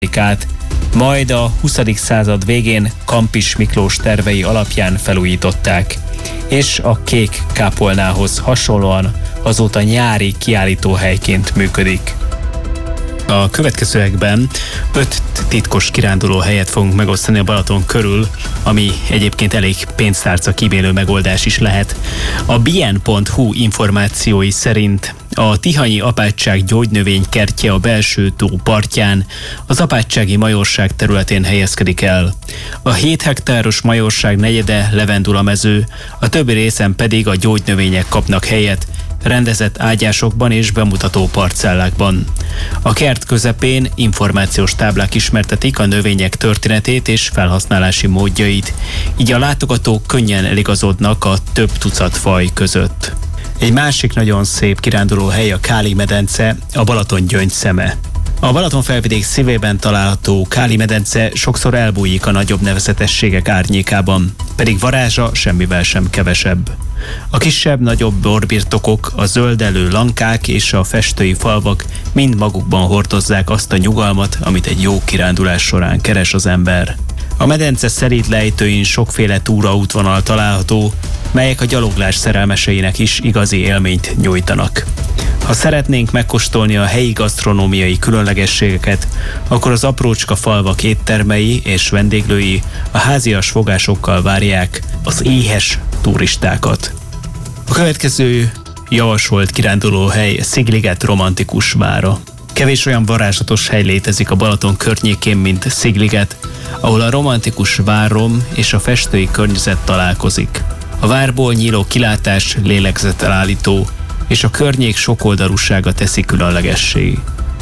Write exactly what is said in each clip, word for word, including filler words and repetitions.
át, majd a huszadik század végén Kampis Miklós tervei alapján felújították, és a kék kápolnához hasonlóan azóta nyári kiállítóhelyként működik. A következőekben öt titkos kiránduló helyet fogunk megosztani a Balaton körül, ami egyébként elég pénztárca kímélő megoldás is lehet. A bien pont hu információi szerint a Tihanyi apátság gyógynövénykertje a belső tó partján, az apátsági majorság területén helyezkedik el. A hét hektáros majorság negyede levendulamező, a többi részen pedig a gyógynövények kapnak helyet, rendezett ágyásokban és bemutató parcellákban. A kert közepén információs táblák ismertetik a növények történetét és felhasználási módjait, így a látogatók könnyen eligazodnak a több tucat faj között. Egy másik nagyon szép kiránduló hely a Káli-medence, a Balaton gyöngyszeme. A Balatonfelvidék szívében található Káli-medence sokszor elbújik a nagyobb nevezetességek árnyékában, pedig varázsa semmivel sem kevesebb. A kisebb-nagyobb borbirtokok, a zöldelő lankák és a festői falvak mind magukban hordozzák azt a nyugalmat, amit egy jó kirándulás során keres az ember. A medence szelíd lejtőin sokféle túraútvonal található, melyek a gyaloglás szerelmeseinek is igazi élményt nyújtanak. Ha szeretnénk megkóstolni a helyi gasztronómiai különlegességeket, akkor az aprócska falvak éttermei és vendéglői a házias fogásokkal várják az éhes turistákat. A következő javasolt kirándulóhely Szigliget romantikus vára. Kevés olyan varázslatos hely létezik a Balaton környékén, mint Szigliget, ahol a romantikus várom és a festői környezet találkozik. A várból nyíló kilátás lélegzetelállító, és a környék sokoldalúsága teszi különlegessé.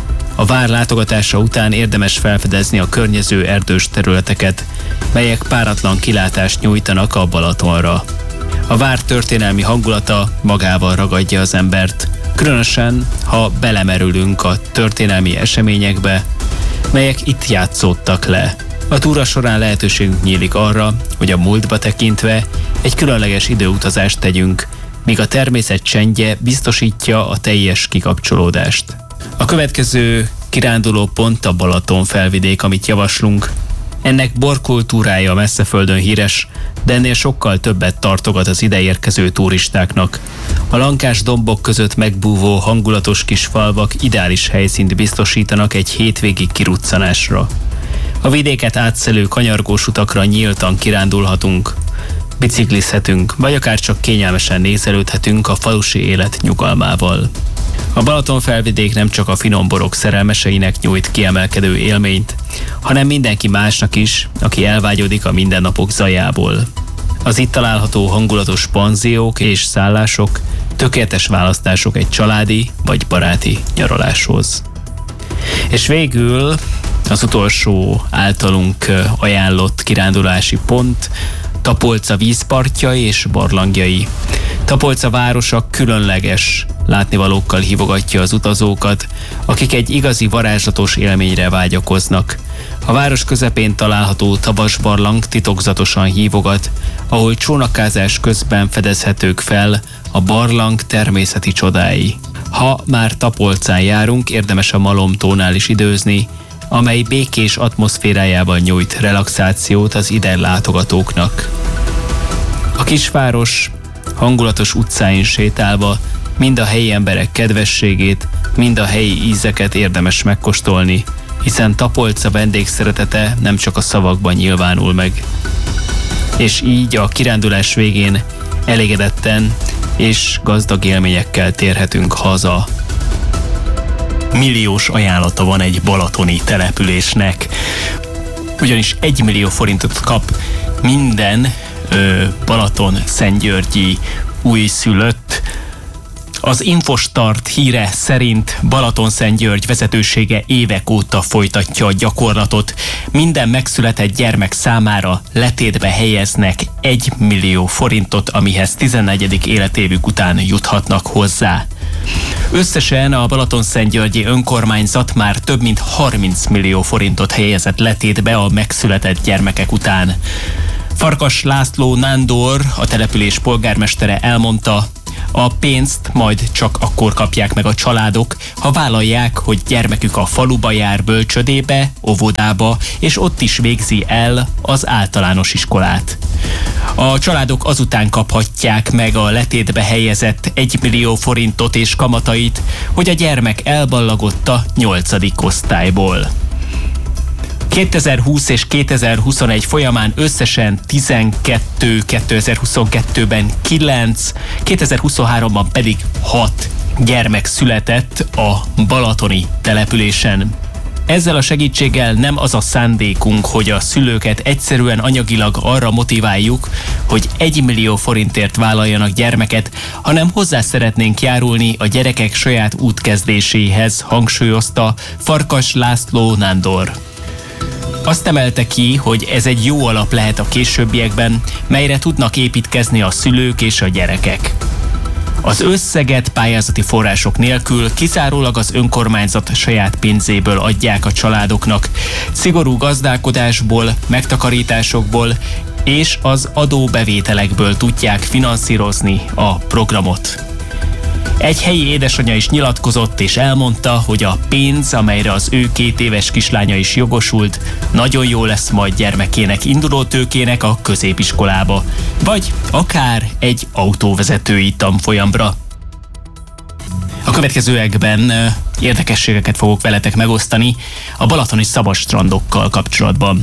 A vár látogatása után érdemes felfedezni a környező erdős területeket, melyek páratlan kilátást nyújtanak a Balatonra. A vár történelmi hangulata magával ragadja az embert, különösen, ha belemerülünk a történelmi eseményekbe, melyek itt játszódtak le. A túra során lehetőségünk nyílik arra, hogy a múltba tekintve egy különleges időutazást tegyünk, míg a természet csendje biztosítja a teljes kikapcsolódást. A következő kiránduló pont a Balatonfelvidék, amit javaslunk. Ennek borkultúrája messzeföldön híres, de ennél sokkal többet tartogat az ideérkező turistáknak. A lankás dombok között megbúvó hangulatos kis falvak ideális helyszínt biztosítanak egy hétvégi kiruccanásra. A vidéket átszelő kanyargós utakra nyíltan kirándulhatunk, biciklizhetünk, vagy akár csak kényelmesen nézelődhetünk a falusi élet nyugalmával. A Balatonfelvidék nem csak a finom borok szerelmeseinek nyújt kiemelkedő élményt, hanem mindenki másnak is, aki elvágyodik a mindennapok zajából. Az itt található hangulatos panziók és szállások tökéletes választások egy családi vagy baráti nyaraláshoz. És végül az utolsó általunk ajánlott kirándulási pont Tapolca vízpartja és barlangjai. Tapolca városa különleges látnivalókkal hívogatja az utazókat, akik egy igazi varázslatos élményre vágyakoznak. A város közepén található Tabas barlang titokzatosan hívogat, ahol csónakázás közben fedezhetők fel a barlang természeti csodái. Ha már Tapolcán járunk, érdemes a Malomtónál is időzni, amely békés atmoszférájában nyújt relaxációt az ide látogatóknak. A kisváros hangulatos utcáin sétálva mind a helyi emberek kedvességét, mind a helyi ízeket érdemes megkóstolni, hiszen Tapolca vendégszeretete nem csak a szavakban nyilvánul meg. És így a kirándulás végén elégedetten és gazdag élményekkel térhetünk haza. Milliós ajánlata van egy balatoni településnek, ugyanis egy millió forintot kap minden ö, Balaton-Szentgyörgyi újszülött. Az Infostart híre szerint Balaton-Szentgyörgy vezetősége évek óta folytatja a gyakorlatot. Minden megszületett gyermek számára letétbe helyeznek egy millió forintot, amihez tizennegyedik életévük után juthatnak hozzá. Összesen a Balaton-Szentgyörgyi önkormányzat már több mint harminc millió forintot helyezett letétbe a megszületett gyermekek után. Farkas László Nándor, a település polgármestere elmondta, A pénzt majd csak akkor kapják meg a családok, ha vállalják, hogy gyermekük a faluba jár bölcsödébe, óvodába, és ott is végzi el az általános iskolát. A családok azután kaphatják meg a letétbe helyezett egymillió forintot és kamatait, hogy a gyermek elballagott a nyolcadik osztályból. kétezer-húsz és kétezer-huszonegy folyamán összesen tizenkettő, kétezer-huszonkettőben kilenc, kétezer-huszonháromban pedig hat gyermek született a balatoni településen. Ezzel a segítséggel nem az a szándékunk, hogy a szülőket egyszerűen anyagilag arra motiváljuk, hogy egy millió forintért vállaljanak gyermeket, hanem hozzá szeretnénk járulni a gyerekek saját útkezdéséhez, hangsúlyozta Farkas László Nándor. Azt emelte ki, hogy ez egy jó alap lehet a későbbiekben, melyre tudnak építkezni a szülők és a gyerekek. Az összeget pályázati források nélkül kizárólag az önkormányzat saját pénzéből adják a családoknak, szigorú gazdálkodásból, megtakarításokból és az adóbevételekből tudják finanszírozni a programot. Egy helyi édesanyja is nyilatkozott és elmondta, hogy a pénz, amelyre az ő két éves kislánya is jogosult, nagyon jó lesz majd gyermekének indulótőkének a középiskolába, vagy akár egy autóvezetői tanfolyamra. A következőekben érdekességeket fogok veletek megosztani a balatoni szabadstrandokkal kapcsolatban.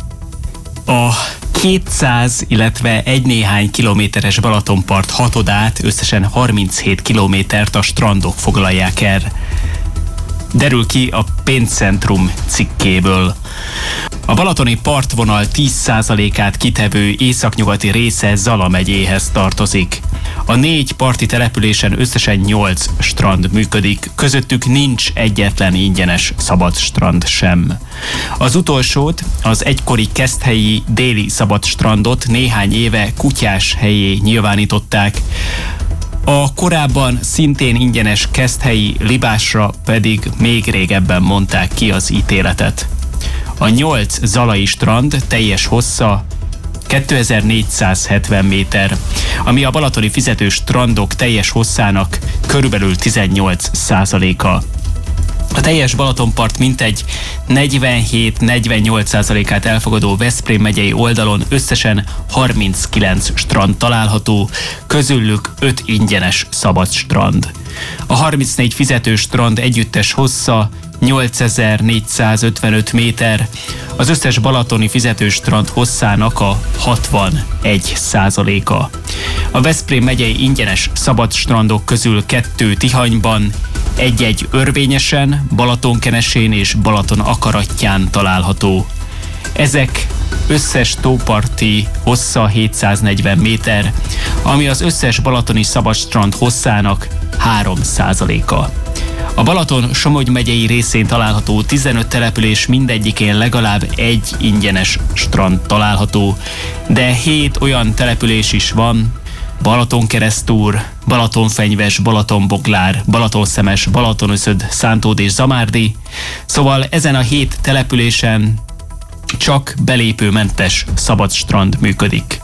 A kétszáz, illetve egy néhány kilométeres Balatonpart hatodát, összesen harminchét kilométert a strandok foglalják el. Derül ki a Pénzcentrum cikkéből. A balatoni partvonal tíz százalékát kitevő északnyugati része Zala megyéhez tartozik. A négy parti településen összesen nyolc strand működik, közöttük nincs egyetlen ingyenes szabad strand sem. Az utolsót, az egykori keszthelyi déli szabad strandot néhány éve kutyás helyé nyilvánították, a korábban szintén ingyenes keszthelyi Libásra pedig még régebben mondták ki az ítéletet. A nyolc zalai strand teljes hossza kétezer-négyszázhetven méter, ami a balatoni fizetős strandok teljes hosszának körülbelül tizennyolc százaléka. A teljes Balatonpart mintegy negyvenhét-negyvennyolc százalékát elfogadó Veszprém megyei oldalon összesen harminckilenc strand található, közülük öt ingyenes szabad strand. A harmincnégy fizetős strand együttes hossza nyolcezer-négyszázötvenöt méter, az összes balatoni fizetős strand hosszának a hatvanegy százaléka. A Veszprém megyei ingyenes szabad strandok közül kettő Tihanyban, egy-egy Örvényesen, Balatonkenesén és Balaton Akarattyán található. Ezek összes tóparti hossza hétszáznegyven méter, ami az összes balatoni szabadstrand hosszának három százaléka. A Balaton Somogy megyei részén található tizenöt település mindegyikén legalább egy ingyenes strand található, de hét olyan település is van, Balatonkeresztúr, Balatonfenyves, Balatonboglár, Balatonszemes, Balatonöszöd, Szántód és Zamárdi, szóval ezen a hét településen csak belépőmentes szabad strand működik.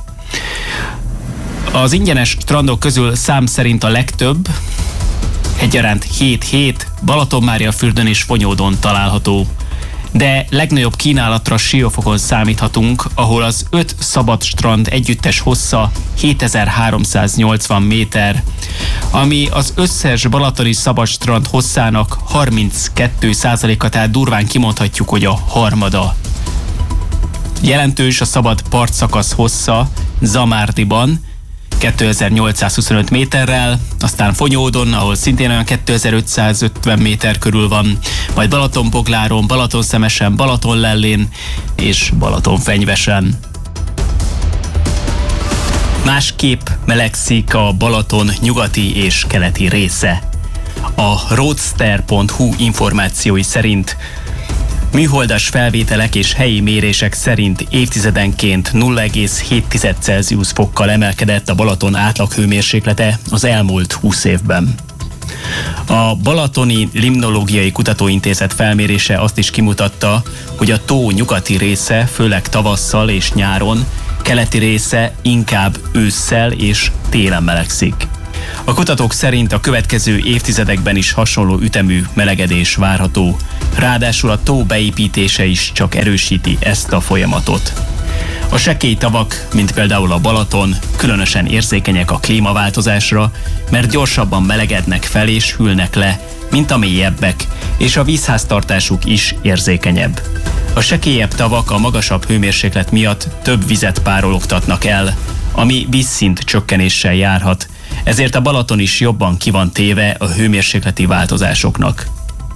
Az ingyenes strandok közül szám szerint a legtöbb, egyaránt hét-hét, Balatonmáriafürdőn és Fonyódon található. De legnagyobb kínálatra Siófokon számíthatunk, ahol az öt szabad strand együttes hossza hétezer-háromszáznyolcvan méter, ami az összes balatoni szabad strand hosszának harminckettő százaléka, tehát durván kimondhatjuk, hogy a harmada. Jelentős a szabad partszakasz hossza Zamárdiban, kétezer-nyolcszázhuszonöt méterrel, aztán Fonyódon, ahol szintén olyan kétezer-ötszázötven méter körül van, majd Balatonbogláron, Balatonszemesen, Balatonlellén és Balatonfenyvesen. Másképp melegszik a Balaton nyugati és keleti része. A roadster pont hu információi szerint műholdas felvételek és helyi mérések szerint évtizedenként nulla egész hét Celsius fokkal emelkedett a Balaton átlaghőmérséklete az elmúlt húsz évben. A Balatoni Limnológiai Kutatóintézet felmérése azt is kimutatta, hogy a tó nyugati része főleg tavasszal és nyáron, keleti része inkább ősszel és télen melegszik. A kutatók szerint a következő évtizedekben is hasonló ütemű melegedés várható, ráadásul a tó beépítése is csak erősíti ezt a folyamatot. A sekély tavak, mint például a Balaton, különösen érzékenyek a klímaváltozásra, mert gyorsabban melegednek fel és hűlnek le, mint a mélyebbek, és a vízháztartásuk is érzékenyebb. A sekélyebb tavak a magasabb hőmérséklet miatt több vizet párologtatnak el, ami vízszint csökkenéssel járhat, ezért a Balaton is jobban ki van téve a hőmérsékleti változásoknak.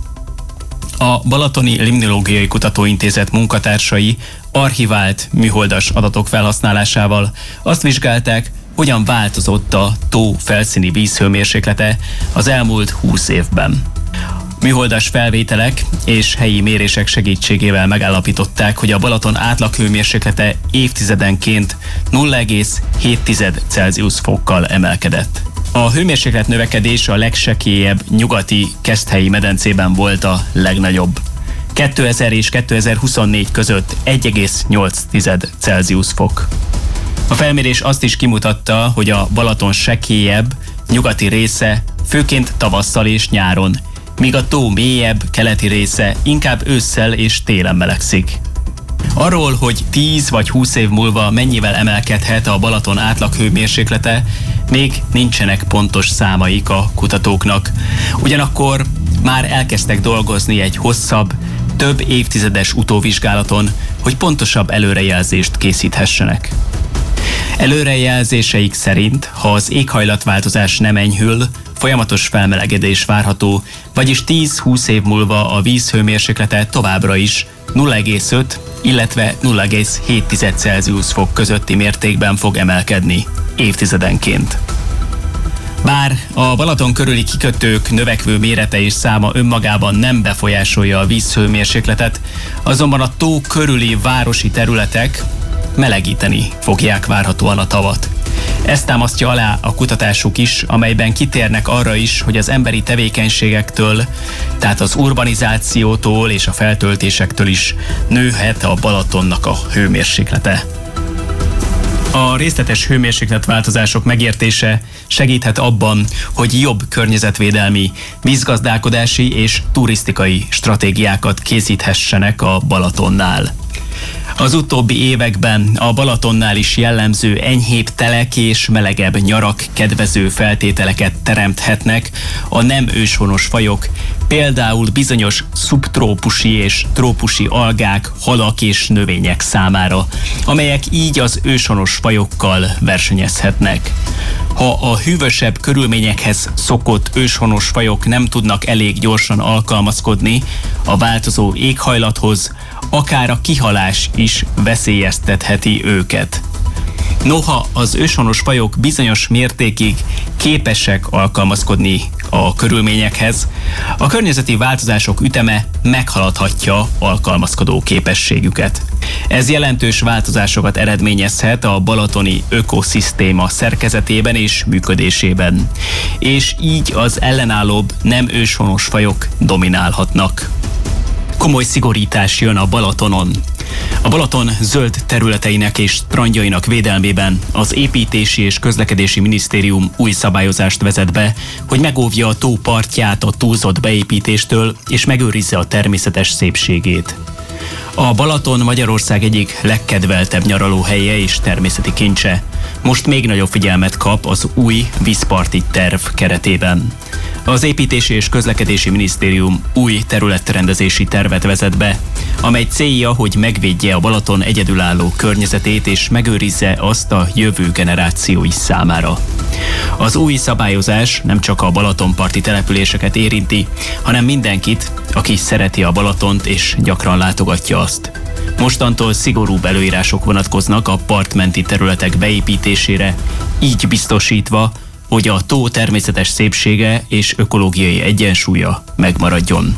A Balatoni Limnológiai Kutatóintézet munkatársai archivált műholdas adatok felhasználásával azt vizsgálták, hogyan változott a tó felszíni vízhőmérséklete az elmúlt húsz évben. Műholdas felvételek és helyi mérések segítségével megállapították, hogy a Balaton átlaghőmérséklete évtizedenként nulla egész hét Celsius fokkal emelkedett. A hőmérséklet növekedés a legsekélyebb nyugati Keszthelyi medencében volt a legnagyobb. kétezer és kétezer-huszonnégy között egy egész nyolc Celsius fok. A felmérés azt is kimutatta, hogy a Balaton sekélyebb nyugati része főként tavasszal és nyáron, míg a tó mélyebb keleti része inkább ősszel és télen melegszik. Arról, hogy tíz vagy húsz év múlva mennyivel emelkedhet a Balaton átlaghőmérséklete, még nincsenek pontos számaik a kutatóknak. Ugyanakkor már elkezdtek dolgozni egy hosszabb, több évtizedes utóvizsgálaton, hogy pontosabb előrejelzést készíthessenek. Előrejelzéseik szerint, ha az éghajlatváltozás nem enyhül, folyamatos felmelegedés várható, vagyis tíz-húsz év múlva a víz hőmérséklete továbbra is nulla egész öt, illetve nulla egész hét Celsius fok közötti mértékben fog emelkedni évtizedenként. Bár a Balaton körüli kikötők növekvő mérete és száma önmagában nem befolyásolja a vízhőmérsékletet, azonban a tó körüli városi területek melegíteni fogják várhatóan a tavat. Ezt támasztja alá a kutatásuk is, amelyben kitérnek arra is, hogy az emberi tevékenységektől, tehát az urbanizációtól és a feltöltésektől is nőhet a Balatonnak a hőmérséklete. A részletes hőmérsékletváltozások megértése segíthet abban, hogy jobb környezetvédelmi, vízgazdálkodási és turisztikai stratégiákat készíthessenek a Balatonnál. Az utóbbi években a Balatonnál is jellemző enyhébb telek és melegebb nyarak kedvező feltételeket teremthetnek a nem őshonos fajok, például bizonyos szubtrópusi és trópusi algák, halak és növények számára, amelyek így az őshonos fajokkal versenyezhetnek. Ha a hűvösebb körülményekhez szokott őshonos fajok nem tudnak elég gyorsan alkalmazkodni a változó éghajlathoz, akár a kihalás is veszélyeztetheti őket. Noha az őshonos fajok bizonyos mértékig képesek alkalmazkodni a körülményekhez, a környezeti változások üteme meghaladhatja alkalmazkodó képességüket. Ez jelentős változásokat eredményezhet a balatoni ökoszisztéma szerkezetében és működésében, és így az ellenállóbb nem őshonos fajok dominálhatnak. Komoly szigorítás jön a Balatonon. A Balaton zöld területeinek és strandjainak védelmében az Építési és Közlekedési Minisztérium új szabályozást vezet be, hogy megóvja a tó partját a túlzott beépítéstől és megőrizze a természetes szépségét. A Balaton Magyarország egyik legkedveltebb nyaralóhelye és természeti kincse. Most még nagyobb figyelmet kap az új vízparti terv keretében. Az Építési és Közlekedési Minisztérium új területrendezési tervet vezet be, amely célja, hogy megvédje a Balaton egyedülálló környezetét és megőrizze azt a jövő generációi számára. Az új szabályozás nem csak a balatonparti településeket érinti, hanem mindenkit, aki szereti a Balatont és gyakran látogatja azt. Mostantól szigorúbb előírások vonatkoznak a partmenti területek beépítésére, így biztosítva, hogy a tó természetes szépsége és ökológiai egyensúlya megmaradjon.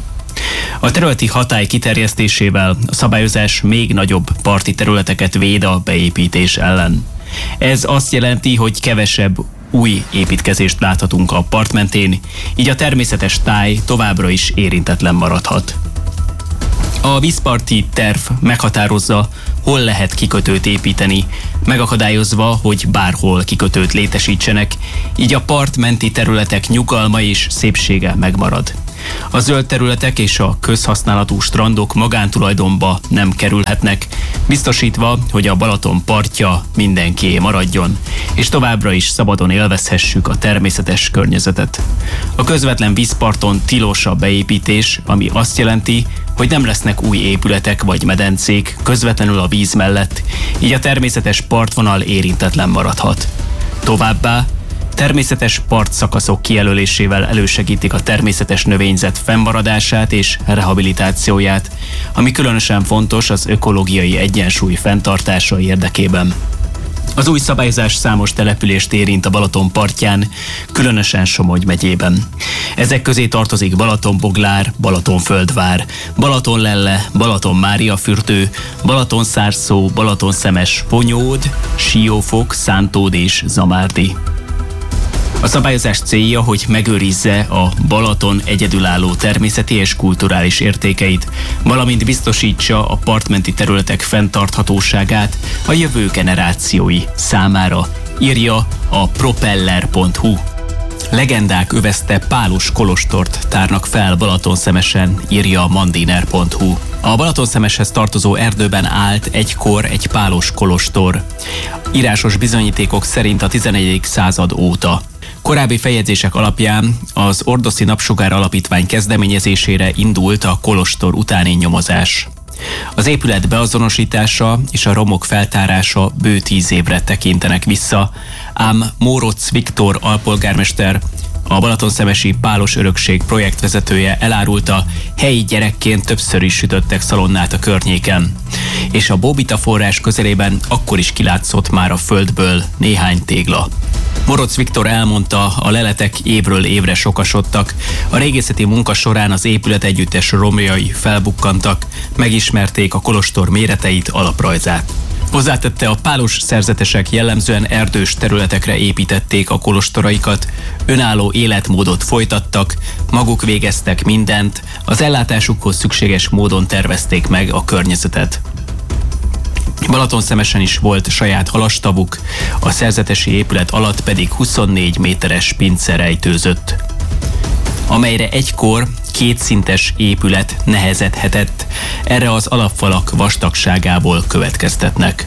A területi hatály kiterjesztésével a szabályozás még nagyobb parti területeket véd a beépítés ellen. Ez azt jelenti, hogy kevesebb új építkezést láthatunk a part mentén, így a természetes táj továbbra is érintetlen maradhat. A vízparti terv meghatározza, hol lehet kikötőt építeni, megakadályozva, hogy bárhol kikötőt létesítsenek, így a partmenti területek nyugalma és szépsége megmarad. A zöld területek és a közhasználatú strandok magántulajdonba nem kerülhetnek, biztosítva, hogy a Balaton partja mindenkié maradjon, és továbbra is szabadon élvezhessük a természetes környezetet. A közvetlen vízparton tilos a beépítés, ami azt jelenti, hogy nem lesznek új épületek vagy medencék közvetlenül a víz mellett, így a természetes partvonal érintetlen maradhat. Továbbá természetes partszakaszok kijelölésével elősegítik a természetes növényzet fennmaradását és rehabilitációját, ami különösen fontos az ökológiai egyensúly fenntartása érdekében. Az új szabályozás számos települést érint a Balaton partján, különösen Somogy megyében. Ezek közé tartozik Balatonboglár, Balatonföldvár, Balatonlelle, Balatonmáriafürdő, Balatonszárszó, Balatonszemes, Ponyód, Siófok, Szántód és Zamárdi. A szabályozás célja, hogy megőrizze a Balaton egyedülálló természeti és kulturális értékeit, valamint biztosítsa a partmenti területek fenntarthatóságát a jövő generációi számára, írja a propeller pont hu. Legendák övezte pálos kolostort tárnak fel Balatonszemesen, írja a mandiner pont hu. A Balatonszemeshez tartozó erdőben állt egykor egy pálos kolostor. Írásos bizonyítékok szerint a tizenegyedik század óta. Korábbi feljegyzések alapján az Ordoszi Napsugár Alapítvány kezdeményezésére indult a kolostor utáni nyomozás. Az épület beazonosítása és a romok feltárása bő tíz évre tekintenek vissza, ám Mórocz Viktor alpolgármester, a Balatonszemesi Pálos Örökség projektvezetője elárulta, helyi gyerekként többször is sütöttek szalonnát a környéken, és a Bóbita forrás közelében akkor is kilátszott már a földből néhány tégla. Mórocz Viktor elmondta, a leletek évről évre sokasodtak, a régészeti munka során az épület együttes romjai felbukkantak, megismerték a kolostor méreteit, alaprajzát. Hozzátette, a pálos szerzetesek jellemzően erdős területekre építették a kolostoraikat, önálló életmódot folytattak, maguk végeztek mindent, az ellátásukhoz szükséges módon tervezték meg a környezetet. Balatonszemesen is volt saját halastavuk, a szerzetesi épület alatt pedig huszonnégy méteres pince rejtőzött, amelyre egykor kétszintes épület nehezedhetett, erre az alapfalak vastagságából következtetnek.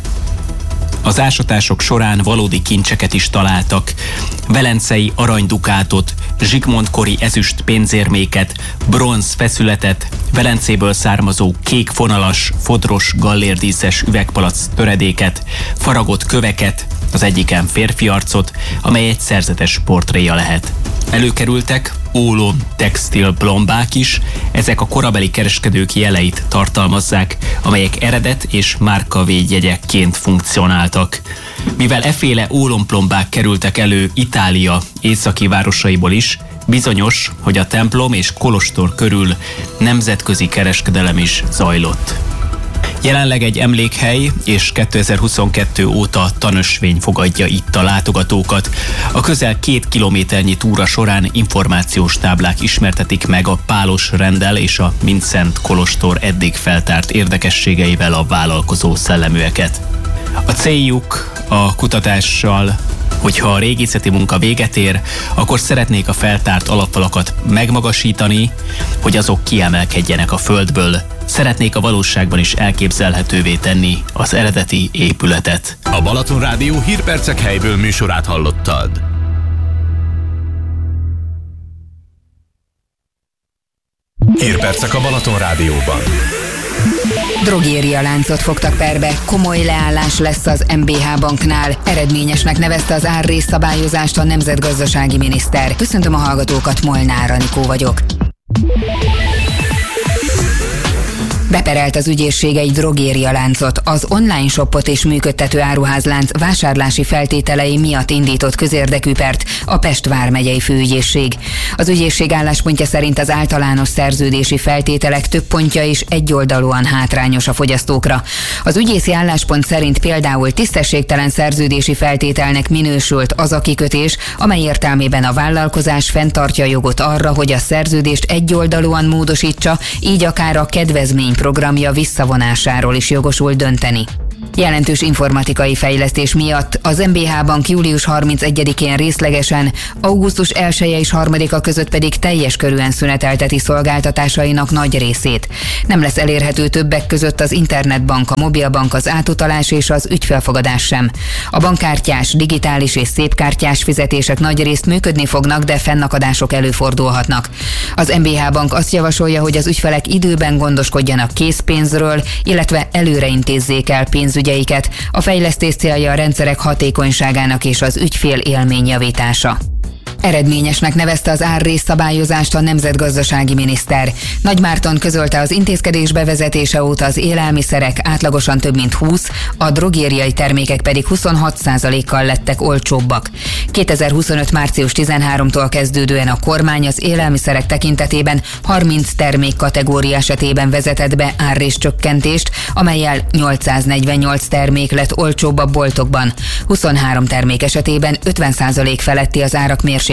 Az ásatások során valódi kincseket is találtak, velencei aranydukátot, Zsigmond-kori ezüst pénzérméket, bronz feszületet, Velencéből származó kék fonalas, fodros, gallérdíszes üvegpalac töredéket, faragott köveket, az egyiken férfi arcot, amely egy szerzetes portréja lehet. Előkerültek ólom textil plombák is, ezek a korabeli kereskedők jeleit tartalmazzák, amelyek eredet és márkavédjegyekként funkcionáltak. Mivel efféle ólomplombák kerültek elő Itália északi városaiból is, bizonyos, hogy a templom és kolostor körül nemzetközi kereskedelem is zajlott. Jelenleg egy emlékhely, és kétezer-huszonkettő óta tanösvény fogadja itt a látogatókat. A közel két kilométernyi túra során információs táblák ismertetik meg a pálos renddel és a Mindszent kolostor eddig feltárt érdekességeivel a vállalkozó szelleműeket. A céljuk a kutatással, hogyha a régészeti munka véget ér, akkor szeretnék a feltárt alapfalakat megmagasítani, hogy azok kiemelkedjenek a földből. Szeretnék a valóságban is elképzelhetővé tenni az eredeti épületet. A Balaton Rádió Hírpercek helyből műsorát hallottad. Hírpercek a Balaton Rádióban. Drogéria láncot fogtak perbe, komoly leállás lesz az em bé há banknál. Eredményesnek nevezte az árrészszabályozást a nemzetgazdasági miniszter. Köszöntöm a hallgatókat, Molnár Anikó vagyok. Beperelt az ügyészség egy drogéria láncot. Az online shopot és működtető áruházlánc vásárlási feltételei miatt indított közérdekű pert a Pest vármegyei főügyészség. Az ügyészség álláspontja szerint az általános szerződési feltételek több pontja is egyoldalúan hátrányos a fogyasztókra. Az ügyészi álláspont szerint például tisztességtelen szerződési feltételnek minősült az a kikötés, amely értelmében a vállalkozás fenntartja jogot arra, hogy a szerződést egyoldalúan módosítsa, így akár a kedvezmény programja visszavonásáról is jogosult dönteni. Jelentős informatikai fejlesztés miatt az em bé há Bank július harmincegyedikén részlegesen, augusztus elseje és harmadika között pedig teljes körűen szünetelteti szolgáltatásainak nagy részét. Nem lesz elérhető többek között az internetbank, a mobilbank, az átutalás és az ügyfélfogadás sem. A bankkártyás, digitális és szépkártyás fizetések nagy részt működni fognak, de fennakadások előfordulhatnak. Az em bé há Bank azt javasolja, hogy az ügyfelek időben gondoskodjanak készpénzről, illetve előreintézzék el pénzügyi ügyeiket. A fejlesztés célja a rendszerek hatékonyságának és az ügyfél élmény javítása. Eredményesnek nevezte az árrészszabályozást a nemzetgazdasági miniszter. Nagy Márton közölte, az intézkedés bevezetése óta az élelmiszerek átlagosan több mint húsz, a drogériai termékek pedig huszonhat százalékkal lettek olcsóbbak. kétezer-huszonöt március tizenharmadikától kezdődően a kormány az élelmiszerek tekintetében harminc termék kategória esetében vezetett be árrészcsökkentést, amellyel nyolcszáznegyvennyolc termék lett olcsóbb a boltokban. huszonhárom termék esetében ötven százalék feletti az árak mérséklődése.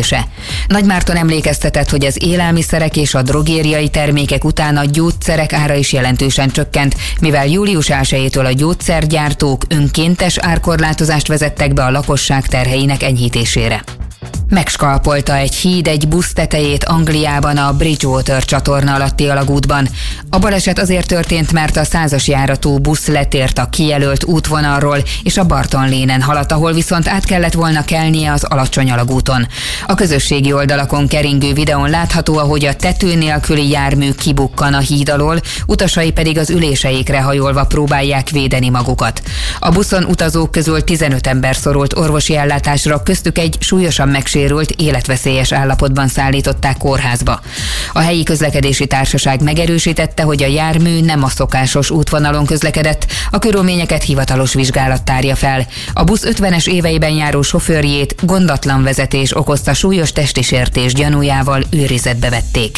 Nagy Márton emlékeztetett, hogy az élelmiszerek és a drogériai termékek után a gyógyszerek ára is jelentősen csökkent, mivel július elsejétől a gyógyszergyártók önkéntes árkorlátozást vezettek be a lakosság terheinek enyhítésére. Megskalpolta egy híd egy busz tetejét Angliában a Bridgewater csatorna alatti alagútban. A baleset azért történt, mert a százas járatú busz letért a kijelölt útvonalról, és a Barton Lane-en haladt, ahol viszont át kellett volna kelnie az alacsony alagúton. A közösségi oldalakon keringő videón látható, ahogy a tető nélküli jármű kibukkan a híd alól, utasai pedig az üléseikre hajolva próbálják védeni magukat. A buszon utazók közül tizenöt ember szorult orvosi ellátásra, köztük egy súlyosan megsérült, életveszélyes állapotban szállították kórházba. A helyi közlekedési társaság megerősítette, hogy a jármű nem a szokásos útvonalon közlekedett, a körülményeket hivatalos vizsgálat tárja fel. A busz ötvenes éveiben járó sofőrjét gondatlan vezetés okozta súlyos testi sértés gyanújával őrizetbe vették.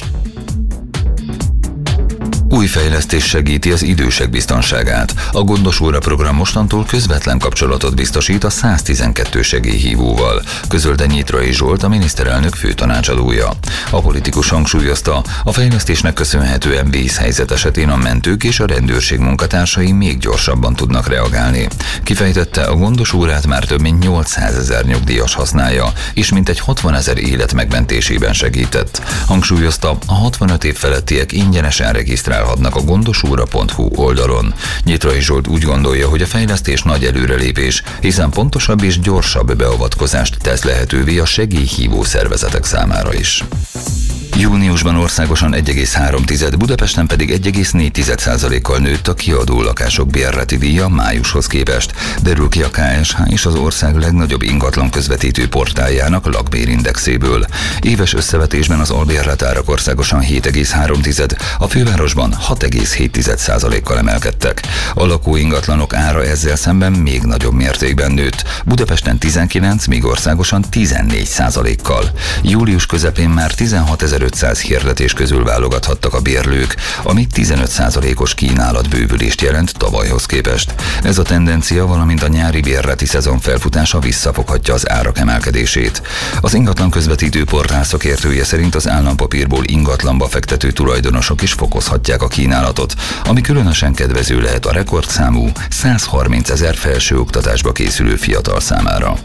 Új fejlesztés segíti az idősek biztonságát. A Gondos Óra program mostantól közvetlen kapcsolatot biztosít a száztizenkettő segélyhívóval, közölte Nyitrai Zsolt, a miniszterelnök főtanácsadója. A politikus hangsúlyozta, a fejlesztésnek köszönhetően vészhelyzet esetén a mentők és a rendőrség munkatársai még gyorsabban tudnak reagálni. Kifejtette, a Gondos Órát már több mint nyolcszázezer nyugdíjas használja, és mintegy hatvanezer élet megmentésében segített. Hangsúlyozta, a hatvanöt év felettiek ingyenesen regisztrálhatnak a gondosóra pont hu oldalon. Nyitrai Zsolt úgy gondolja, hogy a fejlesztés nagy előrelépés, hiszen pontosabb és gyorsabb beavatkozást tesz lehetővé a segélyhívó szervezetek számára is. Júniusban országosan egy egész három, Budapesten pedig egy egész négy százalékkal nőtt a kiadó lakások bérleti díja májushoz képest, derül ki a ká es há és az ország legnagyobb ingatlan közvetítő portáljának lakbérindexéből. Éves összevetésben az albérletárak országosan hét egész három, a fővárosban hat egész hét százalékkal emelkedtek. A lakóingatlanok ára ezzel szemben még nagyobb mértékben nőtt, Budapesten tizenkilenc, míg országosan tizennégy százalékkal. Július közepén már tizenhatezer-ötszáz hirdetés közül válogathattak a bérlők, ami tizenöt százalékos kínálatbővülést jelent tavalyhoz képest. Ez a tendencia, valamint a nyári bérleti szezon felfutása visszafoghatja az árak emelkedését. Az ingatlan közvetítő portál szakértője szerint az állampapírból ingatlanba fektető tulajdonosok is fokozhatják a kínálatot, ami különösen kedvező lehet a rekordszámú százharmincezer felsőoktatásba készülő fiatal számára.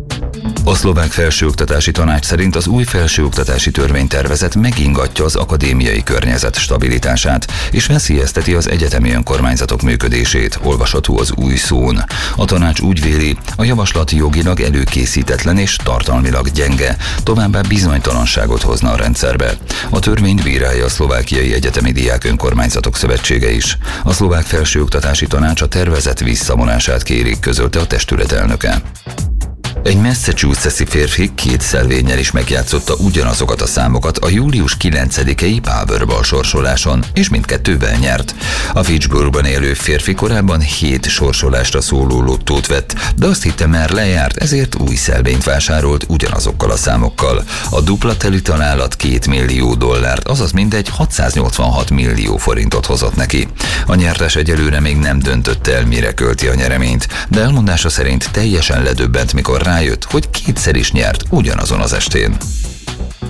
A szlovák felsőoktatási tanács szerint az új felsőoktatási törvénytervezet megingatja az akadémiai környezet stabilitását, és veszélyezteti az egyetemi önkormányzatok működését, olvasható az új szón. A tanács úgy véli, a javaslat jogilag előkészítetlen és tartalmilag gyenge, továbbá bizonytalanságot hozna a rendszerbe. A törvényt bírálja a szlovákiai egyetemi diák önkormányzatok szövetsége is. A szlovák felsőoktatási tanács a tervezet visszavonását kéri, közölte a testület elnöke. Egy massachusetts-i férfi két szelvénnyel is megjátszotta ugyanazokat a számokat a július kilencedikei Powerball sorsoláson, és mindkettővel nyert. A Fitchburgban élő férfi korábban hét sorsolásra szóló lottót vett, de azt hitte, már lejárt, ezért új szelvényt vásárolt ugyanazokkal a számokkal. A dupla teli találat két millió dollárt, azaz mindegy hatszáznyolcvanhat millió forintot hozott neki. A nyertes egyelőre még nem döntött el, mire költi a nyereményt, de elmondása szerint teljesen ledöbbent, mikor rájött, hogy kétszer is nyert ugyanazon az estén.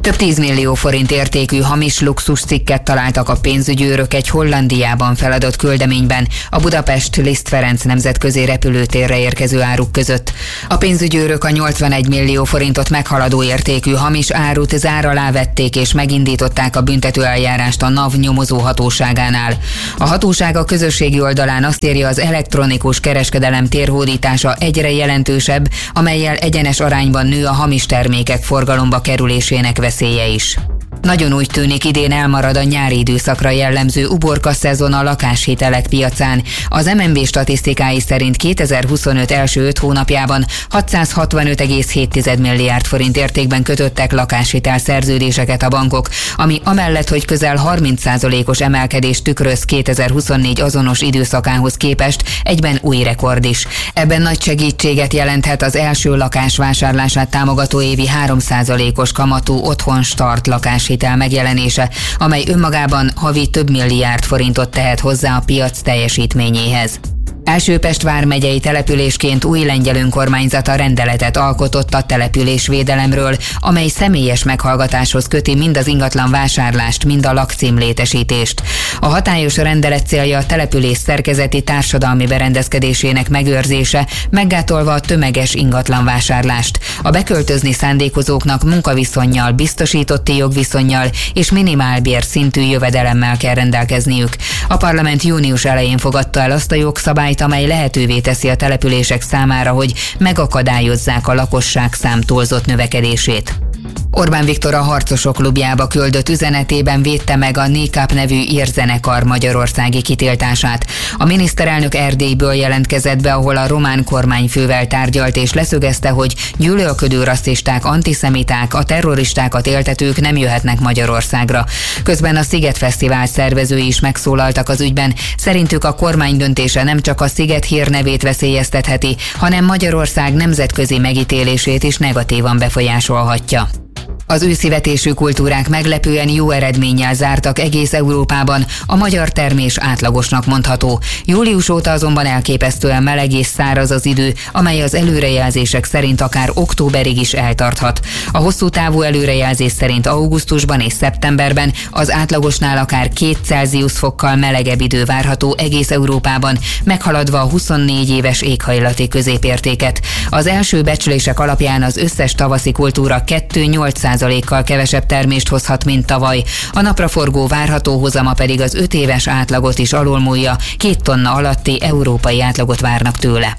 Több tízmillió forint értékű hamis luxuscikket találtak a pénzügyőrök egy Hollandiában feladott küldeményben a Budapest Liszt Ferenc nemzetközi repülőtérre érkező áruk között. A pénzügyőrök a nyolcvanegy millió forintot meghaladó értékű hamis árut zár alá vették és megindították a büntetőeljárást a NAV nyomozó hatóságánál. A hatóság a közösségi oldalán azt írja, az elektronikus kereskedelem térhódítása egyre jelentősebb, amellyel egyenes arányban nő a hamis termékek forgalomba kerülésének veszélye is. Nagyon úgy tűnik, idén elmarad a nyári időszakra jellemző uborka szezon a lakáshitelek piacán. Az em en bé statisztikái szerint kétezer-huszonöt első öt hónapjában hatszázhatvanöt egész hét milliárd forint értékben kötöttek lakáshitel szerződéseket a bankok, ami amellett, hogy közel harminc százalékos emelkedést tükröz kétezer-huszonnégy azonos időszakához képest, egyben új rekord is. Ebben nagy segítséget jelenthet az első lakás vásárlását támogató évi három százalékos kamatú Otthon Start lakáshitel megjelenése, amely önmagában havi több milliárd forintot tehet hozzá a piac teljesítményéhez. Elsőpest vármegyei településként új lengyel önkormányzata rendeletet alkotott a településvédelemről, amely személyes meghallgatáshoz köti mind az ingatlan vásárlást, mind a lakcím létesítést. A hatályos rendelet célja a település szerkezeti társadalmi berendezkedésének megőrzése, meggátolva a tömeges ingatlan vásárlást. A beköltözni szándékozóknak munkaviszonnyal, biztosítotti jogviszonnyal és minimálbér szintű jövedelemmel kell rendelkezniük. A parlament június elején fogadta el azt a jogszabályt, amely lehetővé teszi a települések számára, hogy megakadályozzák a lakosság szám túlzott növekedését. Orbán Viktor a Harcosok klubjába küldött üzenetében védte meg a Nékáp nevű írzenekar magyarországi kitiltását. A miniszterelnök Erdélyből jelentkezett be, ahol a román kormányfővel tárgyalt, és leszögezte, hogy gyűlölködő rasszisták, antiszemiták, a terroristákat éltetők nem jöhetnek Magyarországra. Közben a Sziget Fesztivál szervezői is megszólaltak az ügyben. Szerintük a kormány döntése nem csak a Sziget hírnevét veszélyeztetheti, hanem Magyarország nemzetközi megítélését is negatívan befolyásolhatja. Az őszivetésű kultúrák meglepően jó eredménnyel zártak egész Európában, a magyar termés átlagosnak mondható. Július óta azonban elképesztően meleg és száraz az idő, amely az előrejelzések szerint akár októberig is eltarthat. A hosszú távú előrejelzés szerint augusztusban és szeptemberben az átlagosnál akár két Celsius fokkal melegebb idő várható egész Európában, meghaladva a huszonnégy éves éghajlati középértéket. Az első becslések alapján az összes tavaszi kultúra kettő egész nyolc százalékkal kevesebb termést hozhat, mint tavaly. A napraforgó várható hozama pedig az öt éves átlagot is alulmúlja, két tonna alatti európai átlagot várnak tőle.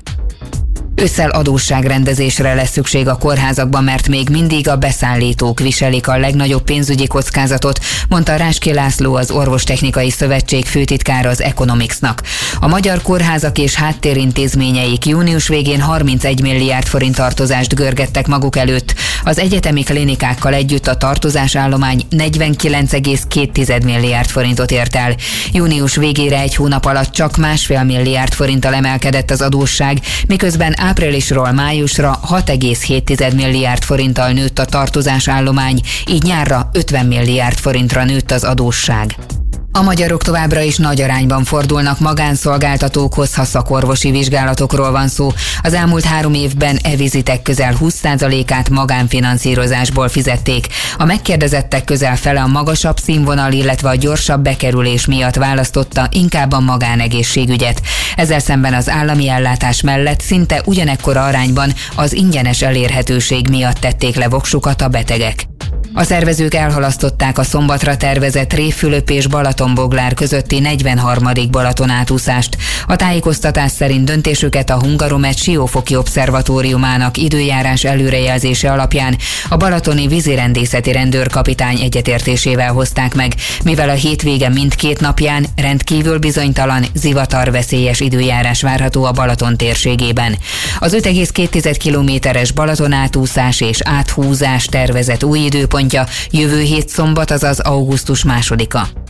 Ősszel adósságrendezésre lesz szükség a kórházakban, mert még mindig a beszállítók viselik a legnagyobb pénzügyi kockázatot, mondta Ráski László, az Orvostechnikai Szövetség főtitkára az Economicsnak. A magyar kórházak és háttérintézményeik június végén harmincegy milliárd forint tartozást görgettek maguk előtt. Az egyetemi klinikákkal együtt a tartozásállomány negyvenkilenc egész két milliárd forintot ért el. Június végére egy hónap alatt csak másfél milliárd forinttal emelkedett az adósság, miközben áprilisról májusra hat egész hét milliárd forinttal nőtt a tartozásállomány, így nyárra ötven milliárd forintra nőtt az adósság. A magyarok továbbra is nagy arányban fordulnak magánszolgáltatókhoz, ha szakorvosi vizsgálatokról van szó. Az elmúlt három évben e-vizitek közel húsz százalékát magánfinanszírozásból fizették. A megkérdezettek közel fele a magasabb színvonal, illetve a gyorsabb bekerülés miatt választotta inkább a magánegészségügyet. Ezzel szemben az állami ellátás mellett szinte ugyanekkora arányban az ingyenes elérhetőség miatt tették le voksukat a betegek. A szervezők elhalasztották a szombatra tervezett Révfülöp és Balatonboglár közötti negyvenharmadik Balatonátúszást. A tájékoztatás szerint döntésüket a Hungaromet Siófoki Obszervatóriumának időjárás előrejelzése alapján a balatoni vízirendészeti rendőrkapitány egyetértésével hozták meg, mivel a hétvége mindkét napján rendkívül bizonytalan, zivatarveszélyes időjárás várható a Balaton térségében. Az öt egész két kilométeres Balatonátúszás és áthúzás tervezett új időpontja jövő hét szombat, azaz augusztus másodika.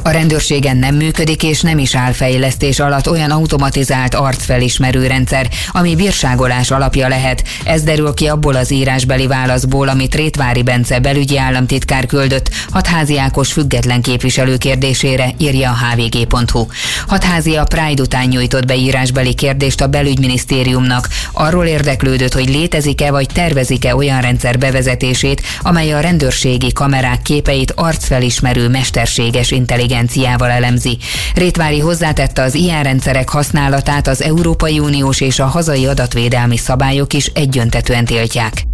A rendőrségen nem működik és nem is áll fejlesztés alatt olyan automatizált arcfelismerő rendszer, ami bírságolás alapja lehet. Ez derül ki abból az írásbeli válaszból, amit Rétvári Bence belügyi államtitkár küldött Hatházi Ákos független képviselő kérdésére, írja a há vé gé pont hú. Hatházi a Pride után nyújtott be írásbeli kérdést a belügyminisztériumnak. Arról érdeklődött, hogy létezik-e vagy tervezik-e olyan rendszer bevezetését, amely a rendőrségi kamerák képeit arcfelismerő mesterséges intelligenciával elemzi. Rétvári hozzátette, az ilyen rendszerek használatát az Európai Uniós és a hazai adatvédelmi szabályok is egyöntetűen tiltják.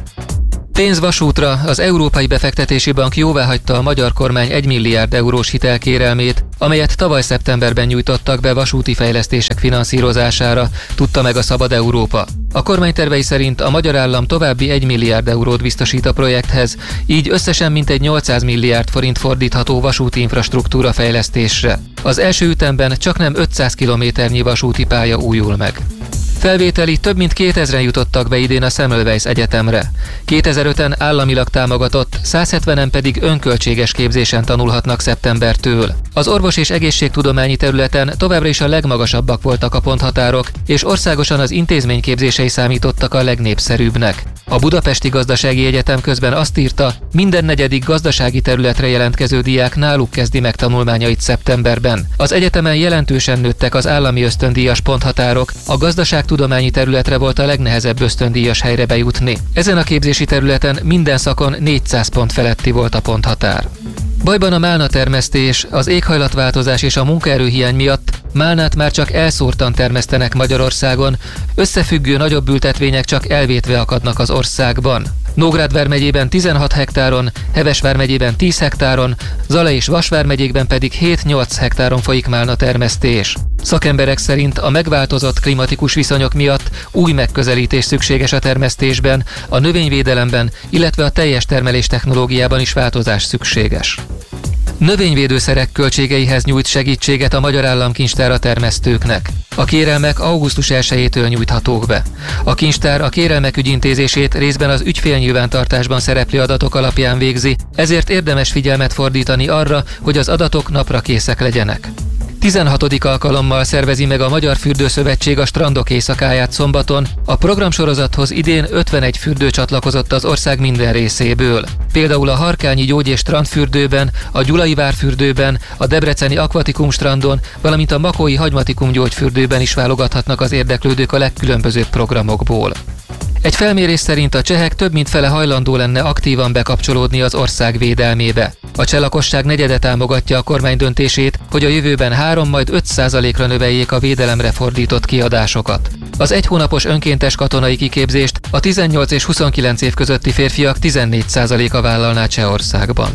Pénz vasútra. Az Európai Befektetési Bank jóváhagyta a magyar kormány egy milliárd eurós hitelkérelmét, amelyet tavaly szeptemberben nyújtottak be vasúti fejlesztések finanszírozására, tudta meg a Szabad Európa. A kormány tervei szerint a magyar állam további egy milliárd eurót biztosít a projekthez, így összesen mintegy nyolcszáz milliárd forint fordítható vasúti infrastruktúra fejlesztésre. Az első ütemben csaknem ötszáz kilométernyi vasúti pálya újul meg. Felvételi több mint kétezren jutottak be idén a Semmelweis Egyetemre. kétezer-öten államilag támogatott, száz hetvenen pedig önköltséges képzésen tanulhatnak szeptembertől. Az orvos- és egészségtudományi területen továbbra is a legmagasabbak voltak a ponthatárok, és országosan az intézményképzései számítottak a legnépszerűbbnek. A Budapesti Gazdasági Egyetem közben azt írta, minden negyedik gazdasági területre jelentkező diák náluk kezdi meg tanulmányait szeptemberben. Az egyetemen jelentősen nőttek az állami ösztöndíjas ponthatárok, a gazdaságtudományi területre volt a legnehezebb ösztöndíjas helyre bejutni. Ezen a képzési területen minden szakon négyszáz pont feletti volt a ponthatár. Bajban a málnatermesztés, az éghajlatváltozás és a munkaerőhiány miatt málnát már csak elszórtan termesztenek Magyarországon, összefüggő nagyobb ültetvények csak elvétve akadnak az országban. Nógrád vármegyében tizenhat hektáron, Heves vármegyében tíz hektáron, Zala és Vas vármegyékben pedig hét-nyolc hektáron folyik málnatermesztés. Szakemberek szerint a megváltozott klimatikus viszonyok miatt új megközelítés szükséges a termesztésben, a növényvédelemben, illetve a teljes termelés technológiában is változás szükséges. Növényvédőszerek költségeihez nyújt segítséget a Magyar Államkincstár a termesztőknek. A kérelmek augusztus elsejétől nyújthatók be. A kincstár a kérelmek ügyintézését részben az ügyfélnyilvántartásban szereplő adatok alapján végzi, ezért érdemes figyelmet fordítani arra, hogy az adatok napra készek legyenek. tizenhatodik alkalommal szervezi meg a Magyar Fürdőszövetség a Strandok éjszakáját szombaton. A programsorozathoz idén ötvenegy fürdő csatlakozott az ország minden részéből. Például a Harkányi Gyógy- és Strandfürdőben, a Gyulai Várfürdőben, a Debreceni Akvatikum strandon, valamint a Makói Hagymatikum gyógyfürdőben is válogathatnak az érdeklődők a legkülönbözőbb programokból. Egy felmérés szerint a csehek több mint fele hajlandó lenne aktívan bekapcsolódni az ország védelmébe. A cseh lakosság negyede támogatja a kormány döntését, hogy a jövőben három majd öt százalékra növeljék a védelemre fordított kiadásokat. Az egy hónapos önkéntes katonai kiképzést a tizennyolc és huszonkilenc év közötti férfiak tizennégy százaléka vállalná Csehországban.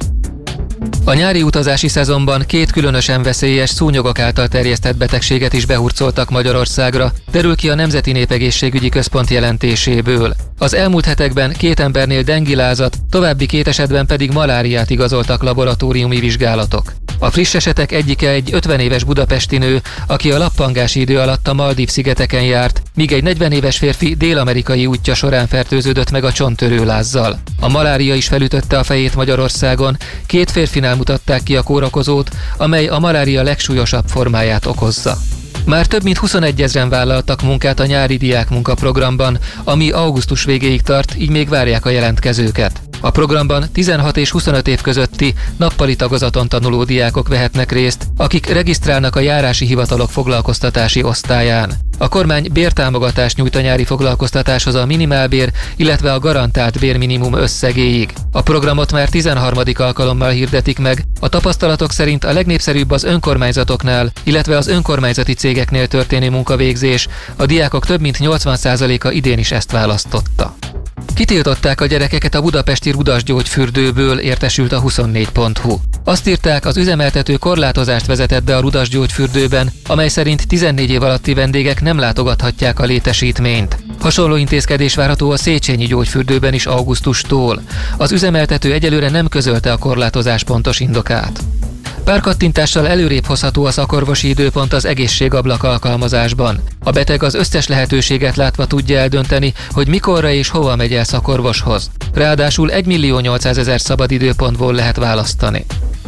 A nyári utazási szezonban két különösen veszélyes szúnyogok által terjesztett betegséget is behurcoltak Magyarországra, derül ki a Nemzeti Népegészségügyi Központ jelentéséből. Az elmúlt hetekben két embernél dengilázat, további két esetben pedig maláriát igazoltak laboratóriumi vizsgálatok. A friss esetek egyike egy ötven éves budapesti nő, aki a lappangási idő alatt a Maldív-szigeteken járt, míg egy negyven éves férfi dél-amerikai útja során fertőződött meg a csonttörőlázzal. A malária is felütötte a fejét Magyarországon, két férfinál mutatták ki a kórokozót, amely a malária legsúlyosabb formáját okozza. Már több mint huszonegyezren vállaltak munkát a nyári diákmunkaprogramban, ami augusztus végéig tart, így még várják a jelentkezőket. A programban tizenhat és huszonöt év közötti nappali tagozaton tanuló diákok vehetnek részt, akik regisztrálnak a járási hivatalok foglalkoztatási osztályán. A kormány bértámogatást nyújt a nyári foglalkoztatáshoz a minimálbér, illetve a garantált bérminimum összegéig. A programot már tizenharmadik alkalommal hirdetik meg. A tapasztalatok szerint a legnépszerűbb az önkormányzatoknál, illetve az önkormányzati cégeknél történő munkavégzés. A diákok több mint nyolcvan százaléka idén is ezt választotta. Kitiltották a gyerekeket a budapesti Rudas gyógyfürdőből, értesült a huszonnégy pont hu. Azt írták, az üzemeltető korlátozást vezetett be a Rudas gyógyfürdőben, amely szerint tizennégy év alatti vendégek nem látogathatják a létesítményt. Hasonló intézkedés várható a Széchenyi gyógyfürdőben is augusztustól. Az üzemeltető egyelőre nem közölte a korlátozás pontos indokát. Pár kattintással előrébb hozható a szakorvosi időpont az egészségablak alkalmazásban. A beteg az összes lehetőséget látva tudja eldönteni, hogy mikorra és hova megy el szakorvoshoz. Ráadásul egymillió nyolcszázezer szabad időpontból lehet választani.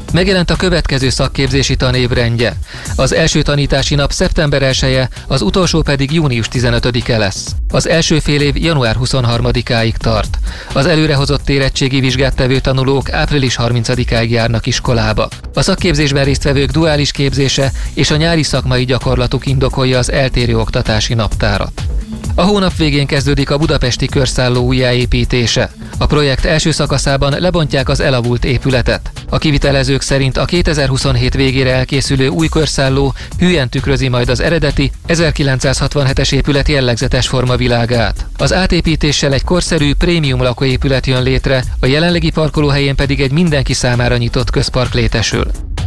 Megjelent a következő szakképzési tanévrendje. Az első tanítási nap szeptember elseje, az utolsó pedig június tizenötödike lesz. Az első fél év január huszonharmadikáig tart. Az előrehozott érettségi vizsgát tevő tanulók április harmincadikáig járnak iskolába. A szakképzésben résztvevők duális képzése és a nyári szakmai gyakorlatuk indokolja az eltérő oktatási naptárat. A hónap végén kezdődik a budapesti körszálló újjáépítése. A projekt első szakaszában lebontják az elavult épületet. A kivitelezők szerint a kétezer-huszonhét végére elkészülő új körszálló hűen tükrözi majd az eredeti ezerkilencszázhatvanhetes épület jellegzetes formavilágát. Az átépítéssel egy korszerű prémium lakóépület jön létre, a jelenlegi parkolóhelyén pedig egy mindenki számára nyitott közpark létesül.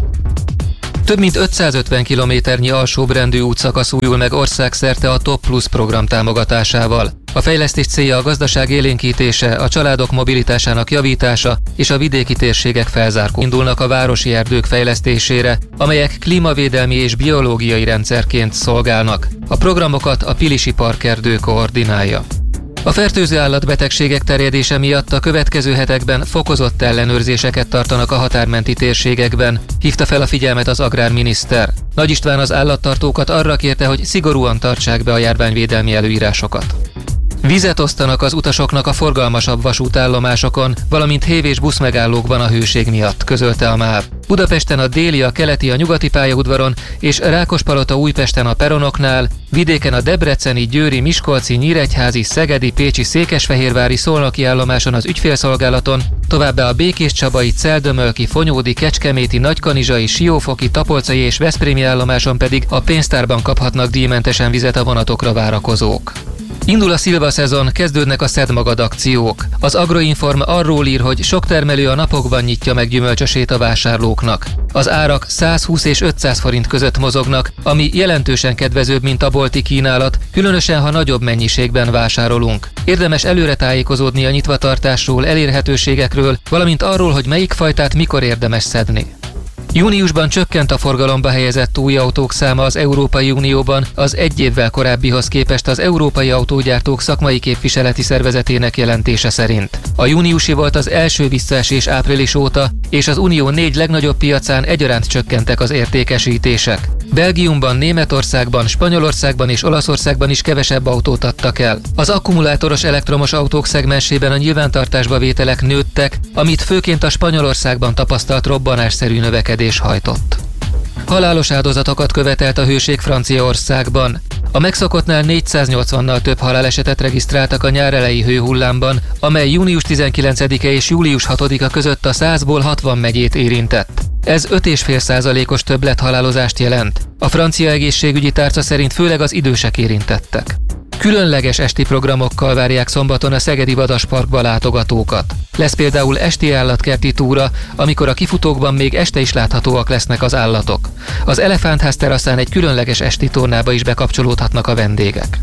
Több mint ötszázötven kilométernyi alsóbrendű útszakasz újul meg országszerte a Top Plus program támogatásával. A fejlesztés célja a gazdaság élénkítése, a családok mobilitásának javítása és a vidéki térségek felzárkó. Indulnak a városi erdők fejlesztésére, amelyek klímavédelmi és biológiai rendszerként szolgálnak. A programokat a Pilisi Parkerdő koordinálja. A fertőző állatbetegségek terjedése miatt a következő hetekben fokozott ellenőrzéseket tartanak a határmenti térségekben, hívta fel a figyelmet az agrárminiszter. Nagy István az állattartókat arra kérte, hogy szigorúan tartsák be a járványvédelmi előírásokat. Vizet osztanak az utasoknak a forgalmasabb vasútállomásokon, valamint hév- és buszmegállókban a hőség miatt, közölte a MÁV. Budapesten a déli, a keleti, a nyugati pályaudvaron és Rákospalota Újpesten a peronoknál, vidéken a debreceni, győri, miskolci, nyíregyházi, szegedi, pécsi, székesfehérvári, szolnoki állomáson az ügyfélszolgálaton, továbbá a békéscsabai, celdömölki, fonyódi, kecskeméti, nagykanizsai, siófoki, tapolcai és veszprémi állomáson pedig a pénztárban kaphatnak díjmentesen vizet a vonatokra várakozók. Indul a szilvaszezon, kezdődnek a Szedd magad akciók. Az Agroinform arról ír, hogy sok termelő a napokban nyitja meg gyümölcsösét a vásárlóknak. Az árak százhúsz és ötszáz forint között mozognak, ami jelentősen kedvezőbb, mint a bolti kínálat, különösen ha nagyobb mennyiségben vásárolunk. Érdemes előre tájékozódni a nyitvatartásról, elérhetőségekről, valamint arról, hogy melyik fajtát mikor érdemes szedni. Júniusban csökkent a forgalomba helyezett új autók száma az Európai Unióban, az egy évvel korábbihoz képest az Európai Autógyártók Szakmai Képviseleti Szervezetének jelentése szerint. A júniusi volt az első visszaesés április óta, és az Unió négy legnagyobb piacán egyaránt csökkentek az értékesítések. Belgiumban, Németországban, Spanyolországban és Olaszországban is kevesebb autót adtak el. Az akkumulátoros elektromos autók szegmensében a nyilvántartásba vételek nőttek, amit főként a Spanyolországban tapasztalt robbanásszerű növekedés hajtott. Halálos áldozatokat követelt a hőség Franciaországban. A megszokottnál négyszáznyolcvannal több halálesetet regisztráltak a nyár eleji hőhullámban, amely június tizenkilencedike és július hatodika között a százból hatvan megyét érintett. Ez öt egész öt százalékos többlethalálozást jelent. A francia egészségügyi tárca szerint főleg az idősek érintettek. Különleges esti programokkal várják szombaton a Szegedi Vadasparkba látogatókat. Lesz például esti állatkerti túra, amikor a kifutókban még este is láthatóak lesznek az állatok. Az Elefántház teraszán egy különleges esti tornába is bekapcsolódhatnak a vendégek.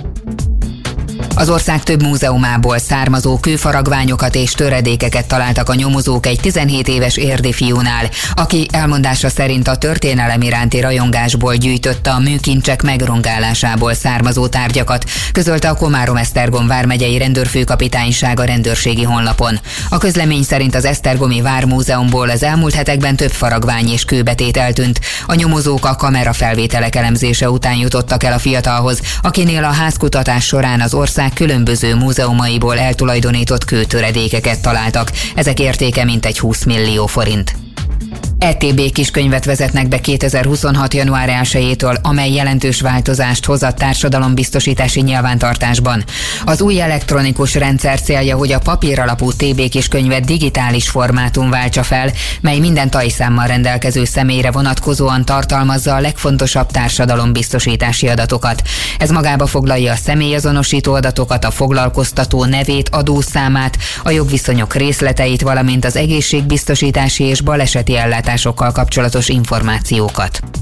Az ország több múzeumából származó kőfaragványokat és töredékeket találtak a nyomozók egy tizenhét éves érdi fiúnál, aki elmondása szerint a történelem iránti rajongásból gyűjtötte a műkincsek megrongálásából származó tárgyakat, közölte a Komárom-Esztergom vármegyei rendőrfőkapitányság a rendőrségi honlapon. A közlemény szerint az Esztergomi Vármúzeumból az elmúlt hetekben több faragvány és kőbetét eltűnt. A nyomozók a kamerafelvételek elemzése után jutottak el a fiatalhoz, akinél a házkutatás során az ország különböző múzeumaiból eltulajdonított kőtöredékeket találtak. Ezek értéke mintegy húsz millió forint. é té bé kiskönyvet vezetnek be kétezer-huszonhat. január elsejétől, amely jelentős változást hoz a társadalombiztosítási nyilvántartásban. Az új elektronikus rendszer célja, hogy a papíralapú té bé kiskönyvet digitális formátum váltsa fel, mely minden tajszámmal rendelkező személyre vonatkozóan tartalmazza a legfontosabb társadalombiztosítási adatokat. Ez magába foglalja a személyazonosító adatokat, a foglalkoztató nevét, adószámát, a jogviszonyok részleteit, valamint az egészségbiztosítási és baleseti ellátásokkal kapcsolatos információkat.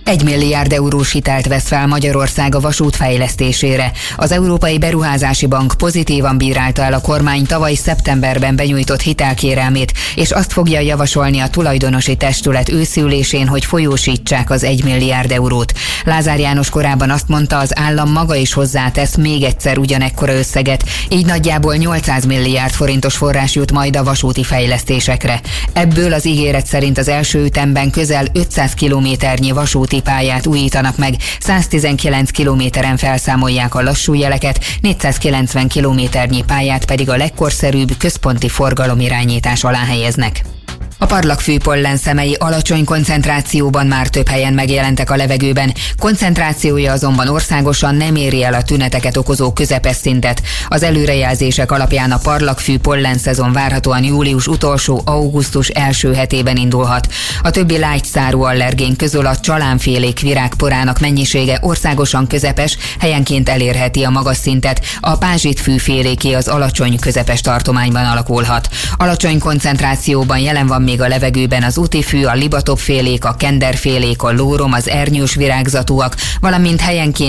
Egy milliárd eurós hitelt vesz fel Magyarország a vasút fejlesztésére. Az Európai Beruházási Bank pozitívan bírálta el a kormány tavaly szeptemberben benyújtott hitelkérelmét, és azt fogja javasolni a tulajdonosi testület őszi ülésén, hogy folyósítsák az egy milliárd eurót. Lázár János korábban azt mondta, az állam maga is hozzátesz még egyszer ugyanekkora összeget, így nagyjából nyolcszáz milliárd forintos forrás jut majd a vasúti fejlesztésekre. Ebből az ígéret szerint az első ütemben közel ötszáz kilométernyi vasúti pályát újítanak meg, száztizenkilenc kilométeren felszámolják a lassú jeleket, négyszázkilencven kilométernyi pályát pedig a legkorszerűbb központi forgalomirányítás alá helyeznek. A parlagfű pollenszemei alacsony koncentrációban már több helyen megjelentek a levegőben, koncentrációja azonban országosan nem éri el a tüneteket okozó közepes szintet. Az előrejelzések alapján a parlagfű pollenszezon várhatóan július utolsó, augusztus első hetében indulhat. A többi lágyszárú allergén közül a csalánfélék virágporának mennyisége országosan közepes, helyenként elérheti a magas szintet, a pázsitfűféléké az alacsony közepes tartományban alakulhat. Alacsony koncentrációban jelen van még a levegőben az útifű, a libatopfélék, a kenderfélék, a lórom, az ernyős virágzatúak, valamint helyenként